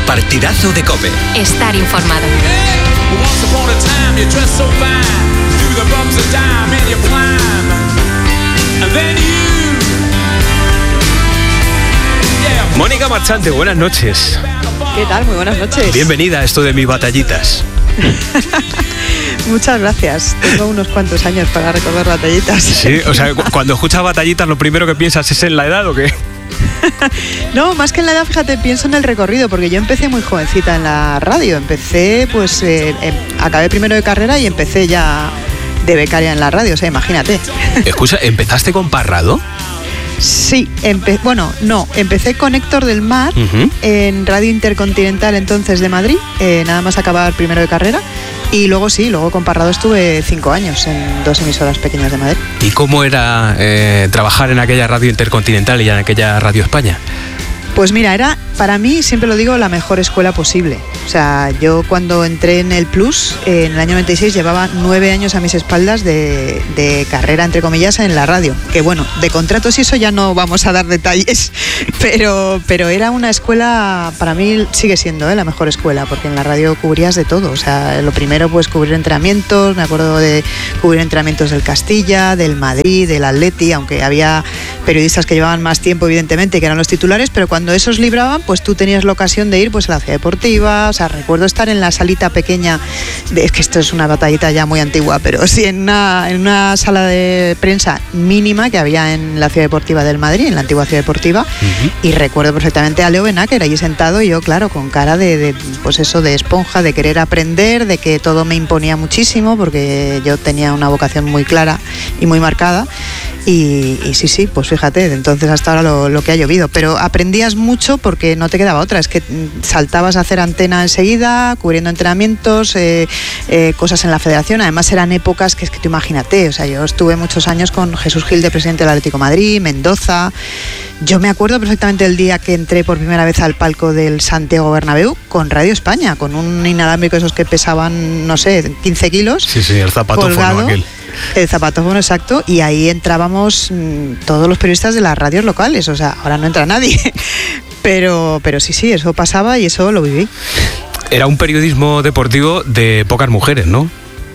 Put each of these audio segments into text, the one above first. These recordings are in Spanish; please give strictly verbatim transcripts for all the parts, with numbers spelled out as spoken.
partidazo de COPE. Estar informado. Mónica Marchante, buenas noches. ¿Qué tal? Muy buenas noches. Bienvenida a esto de mis batallitas. Muchas gracias. Tengo unos cuantos años para recordar batallitas. Sí, o sea, cuando escuchas batallitas, ¿lo primero que piensas es en la edad o qué? No, más que en la edad, fíjate, pienso en el recorrido, porque yo empecé muy jovencita en la radio. Empecé, pues, eh, eh, acabé primero de carrera y empecé ya de becaria en la radio, o sea, imagínate. Escucha, ¿empezaste con Parrado? Sí, empe- bueno, no, empecé con Héctor del Mar, uh-huh. en Radio Intercontinental entonces de Madrid, eh, nada más acabar primero de carrera, y luego sí, luego con Parrado estuve cinco años en dos emisoras pequeñas de Madrid. ¿Y cómo era eh, trabajar en aquella Radio Intercontinental y en aquella Radio España? Pues mira, era, para mí, siempre lo digo, la mejor escuela posible. O sea, yo cuando entré en el Plus, eh, en el año noventa y seis, llevaba nueve años a mis espaldas de, de carrera, entre comillas, en la radio. Que bueno, de contratos y eso ya no vamos a dar detalles, pero, pero era una escuela, para mí sigue siendo eh, la mejor escuela, porque en la radio cubrías de todo. O sea, lo primero, pues cubrir entrenamientos, me acuerdo de cubrir entrenamientos del Castilla, del Madrid, del Atleti, aunque había periodistas que llevaban más tiempo, evidentemente, que eran los titulares, pero cuando Cuando esos libraban, pues tú tenías la ocasión de ir pues a la ciudad deportiva. O sea, recuerdo estar en la salita pequeña, de, es que esto es una batallita ya muy antigua, pero sí en una, en una sala de prensa mínima que había en la ciudad deportiva del Madrid, en la antigua ciudad deportiva, uh-huh. y recuerdo perfectamente a Leo Benáquer allí sentado y yo, claro, con cara de, de, pues eso, de esponja, de querer aprender, de que todo me imponía muchísimo, porque yo tenía una vocación muy clara y muy marcada. Y, y sí, sí, pues fíjate, de entonces hasta ahora lo, lo que ha llovido, pero aprendías mucho porque no te quedaba otra, es que saltabas a hacer antena enseguida, cubriendo entrenamientos, eh, eh, cosas en la federación. Además eran épocas que es que tú imagínate, o sea, yo estuve muchos años con Jesús Gil de presidente del Atlético de Madrid, Mendoza. Yo me acuerdo perfectamente el día que entré por primera vez al palco del Santiago Bernabéu con Radio España, con un inalámbrico esos que pesaban, no sé, quince kilos. Sí, sí, el zapatófono aquel. El zapatófono, exacto, y ahí entrábamos mmm, todos los periodistas de las radios locales. O sea, ahora no entra nadie, pero, pero sí, sí, eso pasaba y eso lo viví. Era un periodismo deportivo de pocas mujeres, ¿no?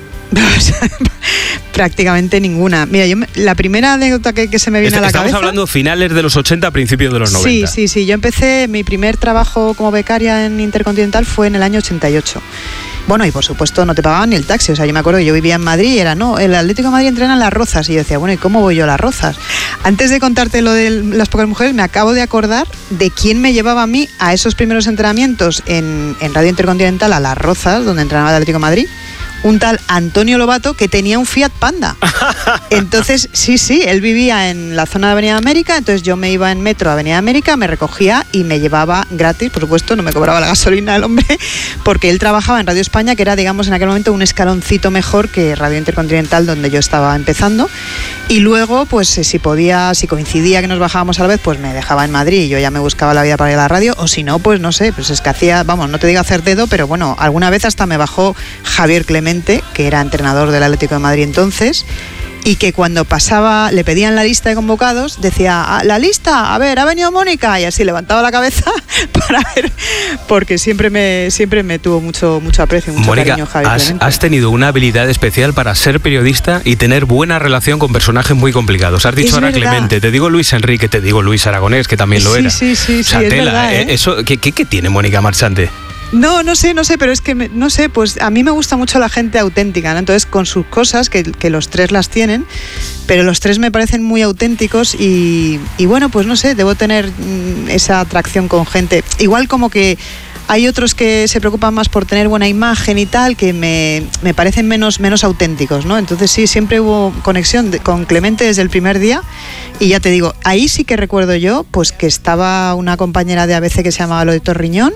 Prácticamente ninguna. Mira, yo me, la primera anécdota que, que se me viene Est- a la estamos cabeza... Estamos hablando finales de los ochenta, principios de los noventa. Sí, sí, sí. Yo empecé, mi primer trabajo como becaria en Intercontinental fue en el año ochenta y ocho. Bueno, y por supuesto no te pagaban ni el taxi. O sea, yo me acuerdo que yo vivía en Madrid y era, no, el Atlético de Madrid entrena en Las Rozas. Y yo decía, bueno, ¿y cómo voy yo a Las Rozas? Antes de contarte lo de las pocas mujeres, me acabo de acordar de quién me llevaba a mí a esos primeros entrenamientos en, en Radio Intercontinental a Las Rozas, donde entrenaba el Atlético de Madrid. Un tal Antonio Lobato que tenía un Fiat Panda. Entonces, sí, sí, él vivía en la zona de Avenida América, entonces yo me iba en metro a Avenida América, me recogía y me llevaba gratis, por supuesto, no me cobraba la gasolina el hombre, porque él trabajaba en Radio España, que era, digamos, en aquel momento un escaloncito mejor que Radio Intercontinental, donde yo estaba empezando. Y luego, pues si podía, si coincidía que nos bajábamos a la vez, pues me dejaba en Madrid y yo ya me buscaba la vida para ir a la radio, o si no, pues no sé, pues es que hacía, vamos, no te digo hacer dedo, pero bueno, alguna vez hasta me bajó Javier Clemente, que era entrenador del Atlético de Madrid entonces, y que cuando pasaba, le pedían la lista de convocados, decía, la lista, a ver, ha venido Mónica, y así levantaba la cabeza para ver, porque siempre me siempre me tuvo mucho mucho aprecio, mucho Mónica, cariño Javier has, Clemente. has tenido una habilidad especial para ser periodista y tener buena relación con personajes muy complicados. Has dicho Es ahora verdad. Clemente, te digo Luis Enrique, te digo Luis Aragonés, que también lo Sí, era. sí, sí, O sea, sí, es tela, verdad, ¿eh? ¿eh? Eso, ¿qué, qué, ¿Qué tiene Mónica Marchante? No, no sé, no sé, pero es que, me, no sé, pues a mí me gusta mucho la gente auténtica, ¿no? Entonces, con sus cosas, que, que los tres las tienen, pero los tres me parecen muy auténticos y, y bueno, pues no sé, debo tener mm, esa atracción con gente. Igual como que hay otros que se preocupan más por tener buena imagen y tal, que me, me parecen menos, menos auténticos, ¿no? Entonces sí, siempre hubo conexión de, con Clemente desde el primer día. Y ya te digo, ahí sí que recuerdo yo, pues que estaba una compañera de A B C que se llamaba Loreto Riñón,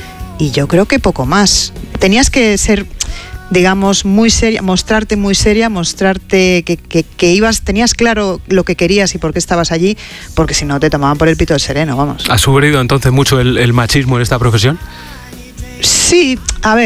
y yo creo que poco más. Tenías que ser, digamos, muy seria, mostrarte muy seria, mostrarte que, que, que ibas, tenías claro lo que querías y por qué estabas allí, porque si no te tomaban por el pito del sereno, vamos. ¿Has sufrido entonces mucho el, el machismo en esta profesión? Sí, a ver,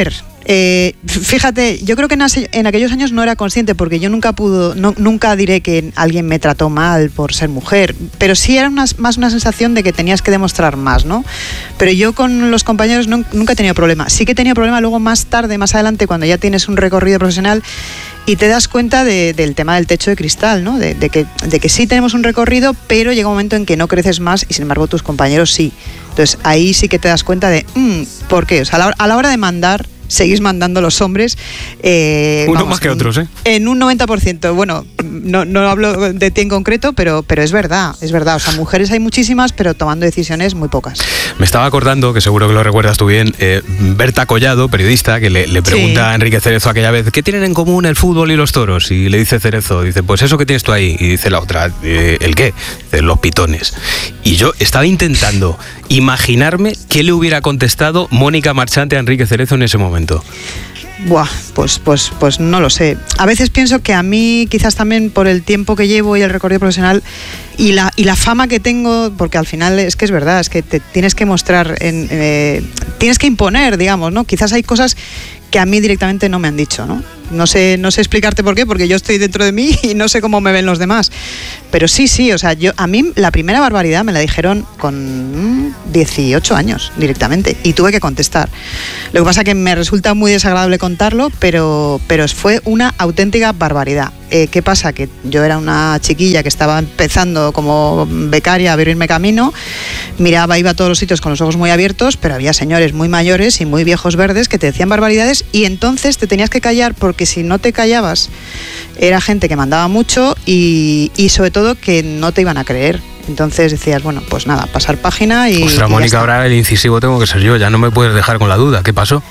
Eh, fíjate, yo creo que en, ase, en aquellos años no era consciente, porque yo nunca pudo, no, nunca diré que alguien me trató mal por ser mujer, pero sí era una, más una sensación de que tenías que demostrar más, ¿no? Pero yo con los compañeros no, nunca he tenido problema. Sí que he tenido problema luego más tarde, más adelante, cuando ya tienes un recorrido profesional y te das cuenta de, del tema del techo de cristal, ¿no? De, de, que, de que sí tenemos un recorrido, pero llega un momento en que no creces más y sin embargo tus compañeros sí. Entonces ahí sí que te das cuenta de, mmm, ¿por qué? O sea, a la, a la hora de mandar, seguís mandando los hombres. Eh, Uno vamos, más que en, otros, ¿eh? En un noventa por ciento. Bueno, no, no hablo de ti en concreto, pero, pero es verdad, es verdad. O sea, mujeres hay muchísimas, pero tomando decisiones muy pocas. Me estaba acordando, que seguro que lo recuerdas tú bien, eh, Berta Collado, periodista, que le, le pregunta sí. a Enrique Cerezo aquella vez, ¿qué tienen en común el fútbol y los toros? Y le dice Cerezo, dice, pues eso que tienes tú ahí. Y dice la otra, eh, ¿el qué? Dice, los pitones. Y yo estaba intentando imaginarme qué le hubiera contestado Mónica Marchante a Enrique Cerezo en ese momento. Buah, pues, pues, pues no lo sé. A veces pienso que a mí, quizás también por el tiempo que llevo y el recorrido profesional y la, y la fama que tengo, porque al final es que es verdad, es que te tienes que mostrar, en, eh, tienes que imponer, digamos, ¿no? Quizás hay cosas que a mí directamente no me han dicho, ¿no? No sé, no sé explicarte por qué, porque yo estoy dentro de mí y no sé cómo me ven los demás. Pero sí, sí, o sea, yo a mí la primera barbaridad me la dijeron con dieciocho años directamente y tuve que contestar. Lo que pasa es que me resulta muy desagradable contarlo, pero, pero fue una auténtica barbaridad. Eh, ¿Qué pasa? Que yo era una chiquilla que estaba empezando como becaria a abrirme camino, miraba, iba a todos los sitios con los ojos muy abiertos, pero había señores muy mayores y muy viejos verdes que te decían barbaridades y entonces te tenías que callar porque si no te callabas era gente que mandaba mucho y, y sobre todo que no te iban a creer. Entonces decías, bueno, pues nada, pasar página y... Ostras, y Mónica, ahora el incisivo tengo que ser yo, ya no me puedes dejar con la duda. ¿Qué pasó?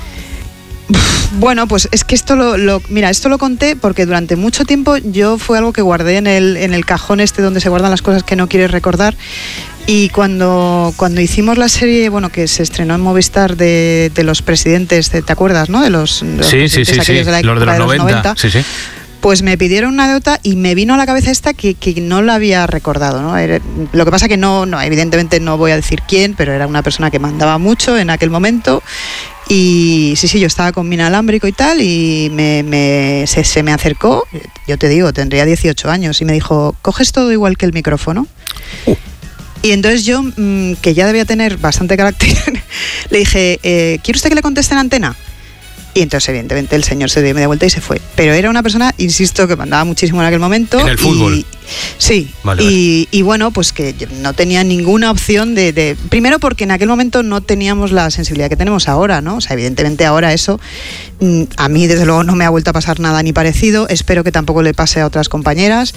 Bueno, pues es que esto lo, lo... Mira, esto lo conté porque durante mucho tiempo yo fue algo que guardé en el, en el cajón este donde se guardan las cosas que no quieres recordar. Y cuando, cuando hicimos la serie, bueno, que se estrenó en Movistar de, de los presidentes, ¿te acuerdas, no? De los, de los sí, sí, sí, sí, de la los de los, de los noventa. noventa. Sí, sí. Pues me pidieron una nota y me vino a la cabeza esta que, que no la había recordado, ¿no? Era, lo que pasa que no, no, evidentemente no voy a decir quién, pero era una persona que mandaba mucho en aquel momento. Y sí, sí, yo estaba con mi inalámbrico y tal, y me, me, se, se me acercó, yo te digo, tendría dieciocho años, y me dijo, ¿coges todo igual que el micrófono? Uh. Y entonces yo, mmm, que ya debía tener bastante carácter, le dije, eh, ¿quiere usted que le conteste en antena? Y entonces, evidentemente, el señor se dio media vuelta y se fue. Pero era una persona, insisto, que mandaba muchísimo en aquel momento. ¿En el fútbol? Y, sí. Vale, y, vale. y bueno, pues que no tenía ninguna opción de, de... Primero porque en aquel momento no teníamos la sensibilidad que tenemos ahora, ¿no? O sea, evidentemente ahora eso... A mí, desde luego, no me ha vuelto a pasar nada ni parecido. Espero que tampoco le pase a otras compañeras.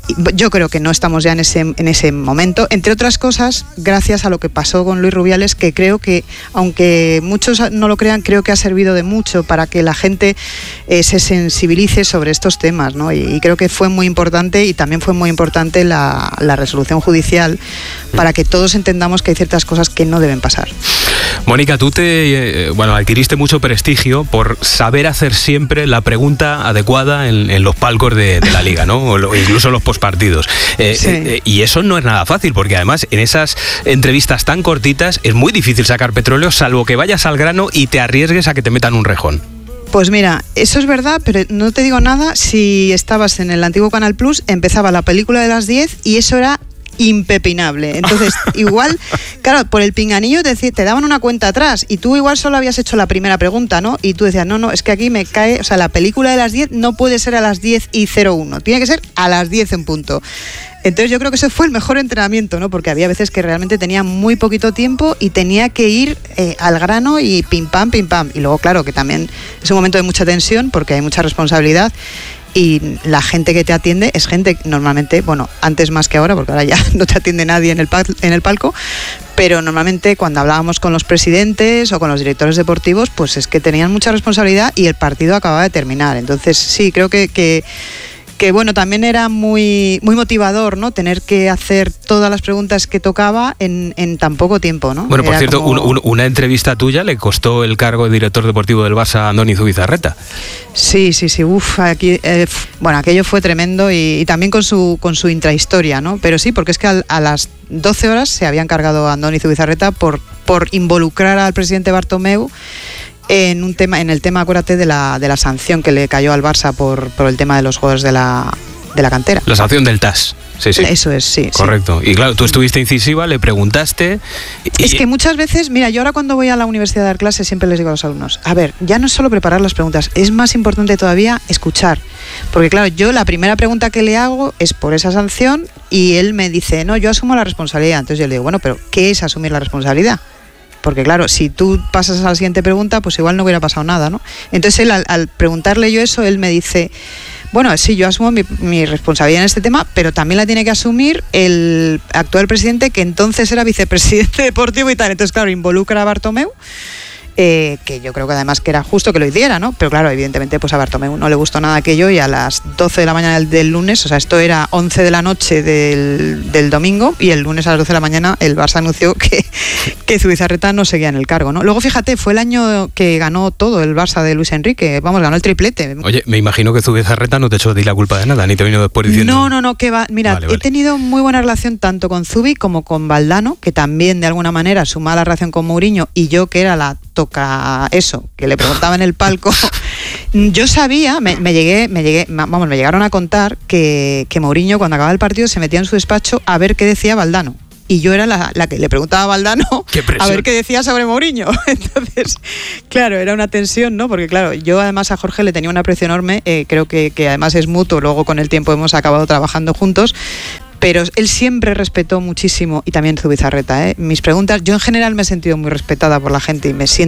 Yo creo que no estamos ya en ese, en ese momento, entre otras cosas, gracias a lo que pasó con Luis Rubiales, que creo que, aunque muchos no lo crean, creo que ha servido de mucho para que la gente eh, se sensibilice sobre estos temas, ¿no? Y, y creo que fue muy importante, y también fue muy importante la, la resolución judicial para que todos entendamos que hay ciertas cosas que no deben pasar. Mónica, tú te, eh, bueno, adquiriste mucho prestigio por saber hacer siempre la pregunta adecuada en, en los palcos de, de la liga, ¿no? O lo, incluso los postpartidos. Eh, sí. eh, y eso no es nada fácil, porque además en esas entrevistas tan cortitas es muy difícil sacar petróleo, salvo que vayas al grano y te arriesgues a que te metan un rejón. Pues mira, eso es verdad, pero no te digo nada. Si estabas en el antiguo Canal Plus, empezaba la película de las diez y eso era impepinable. Entonces, igual, claro, por el pinganillo te, te daban una cuenta atrás y tú igual solo habías hecho la primera pregunta, ¿no? Y tú decías, no, no, es que aquí me cae, o sea, la película de las diez no puede ser a las diez y cero uno, tiene que ser a las diez en punto. Entonces yo creo que ese fue el mejor entrenamiento, ¿no? Porque había veces que realmente tenía muy poquito tiempo y tenía que ir eh, al grano y pim pam, pim pam. Y luego, claro, que también es un momento de mucha tensión porque hay mucha responsabilidad. Y la gente que te atiende es gente normalmente, bueno, antes más que ahora, porque ahora ya no te atiende nadie en el, pal- en el palco, pero normalmente cuando hablábamos con los presidentes o con los directores deportivos, pues es que tenían mucha responsabilidad y el partido acababa de terminar. Entonces sí, creo que... que que bueno, también era muy muy motivador, ¿no? Tener que hacer todas las preguntas que tocaba en, en tan poco tiempo, ¿no? Bueno, por era cierto, como... un, un, una entrevista tuya le costó el cargo de director deportivo del Barça a Andoni Zubizarreta. Sí, sí, sí, uf, aquí, eh, bueno, aquello fue tremendo y, y también con su con su intrahistoria, ¿no? Pero sí, porque es que a, a las doce horas se habían cargado a Andoni Zubizarreta por, por involucrar al presidente Bartomeu En un tema, en el tema, acuérdate, de la, de la sanción que le cayó al Barça por, por el tema de los juegos de la, de la cantera. La sanción del T A S. Sí, sí. Eso es, sí. Correcto. Sí. Y claro, tú estuviste incisiva, le preguntaste... Y... Es que muchas veces, mira, yo ahora cuando voy a la universidad a dar clases siempre les digo a los alumnos, a ver, ya no es solo preparar las preguntas, es más importante todavía escuchar. Porque claro, yo la primera pregunta que le hago es por esa sanción y él me dice, no, yo asumo la responsabilidad. Entonces yo le digo, bueno, pero ¿qué es asumir la responsabilidad? Porque claro, si tú pasas a la siguiente pregunta, pues igual no hubiera pasado nada, ¿no? Entonces él, al, al preguntarle yo eso, él me dice... Bueno, sí, yo asumo mi, mi responsabilidad en este tema, pero también la tiene que asumir el actual presidente, que entonces era vicepresidente deportivo y tal. Entonces, claro, involucra a Bartomeu, eh, que yo creo que además que era justo que lo hiciera, ¿no? Pero claro, evidentemente pues a Bartomeu no le gustó nada aquello y a las doce de la mañana del, del lunes, o sea, esto era once de la noche del, del domingo y el lunes a las doce de la mañana el Barça anunció que, que Zubizarreta no seguía en el cargo, ¿no? Luego, fíjate, fue el año que ganó todo el Barça de Luis Enrique, vamos, ganó el triplete. Oye, me imagino que Zubizarreta no te echó a ti la culpa de nada, ni te vino después diciendo... No, no, no, que va, mira, vale, vale. He tenido muy buena relación tanto con Zubi como con Valdano, que también de alguna manera sumaba la relación con Mourinho, y yo que era la toca eso, que le preguntaba en el palco, yo sabía, me, me llegué, me llegué, vamos, me llegaron a contar que, que Mourinho cuando acababa el partido se metía en su despacho a ver qué decía Valdano. Y yo era la, la que le preguntaba a Valdano a ver qué decía sobre Mourinho. Entonces, claro, era una tensión, ¿no? Porque claro, yo además a Jorge le tenía un aprecio enorme, eh, creo que, que además es mutuo, luego con el tiempo hemos acabado trabajando juntos, pero él siempre respetó muchísimo, y también Zubizarreta, ¿eh? Mis preguntas, yo en general me he sentido muy respetada por la gente y me siento